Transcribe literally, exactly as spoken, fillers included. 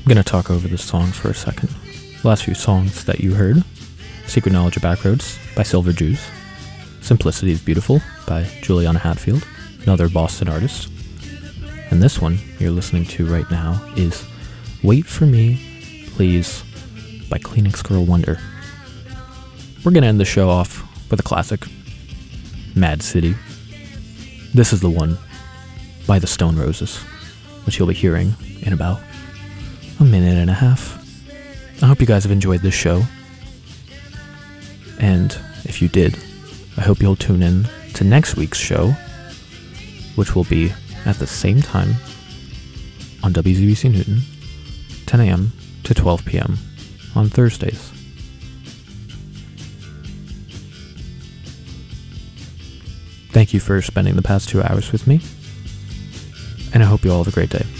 I'm going to talk over this song for a second. The last few songs that you heard: Secret Knowledge of Backroads by Silver Jews, Simplicity is Beautiful by Juliana Hatfield, another Boston artist. And this one you're listening to right now is Wait For Me, Please by Kleenex Girl Wonder. We're going to end the show off with a classic, Mad City. This is the one by the Stone Roses, which you'll be hearing in about a minute and a half. I hope you guys have enjoyed this show. And if you did, I hope you'll tune in to next week's show, which will be at the same time on W Z B C Newton, ten a.m. to twelve p.m. on Thursdays. Thank you for spending the past two hours with me, and I hope you all have a great day.